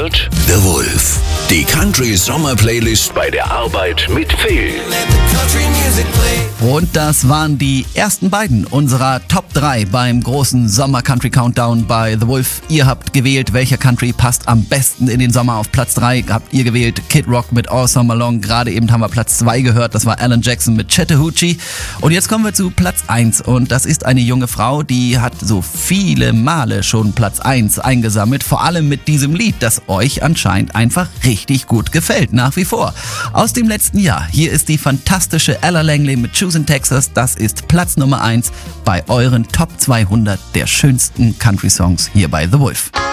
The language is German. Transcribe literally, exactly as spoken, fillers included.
gehört? The Wolf. Die Country Sommer Playlist bei der Arbeit mit Phil. Und das waren die ersten beiden unserer Top drei beim großen Sommer Country Countdown bei The Wolf. Ihr habt gewählt, welcher Country passt am besten in den Sommer. Auf Platz drei habt ihr gewählt Kid Rock mit All Summer Long. Gerade eben haben wir Platz zwei gehört, das war Alan Jackson mit Chattahoochee. Und jetzt kommen wir zu Platz eins und das ist eine junge Frau, die hat so viele Male schon Platz eins eingesammelt. Vor allem mit diesem Lied, das euch anscheinend einfach richtig gut gefällt, nach wie vor. Aus dem letzten Jahr, hier ist die fantastische Ella Langley mit Choosing Texas. Das ist Platz Nummer eins bei euren Top zweihundert der schönsten Country-Songs hier bei The Wolf.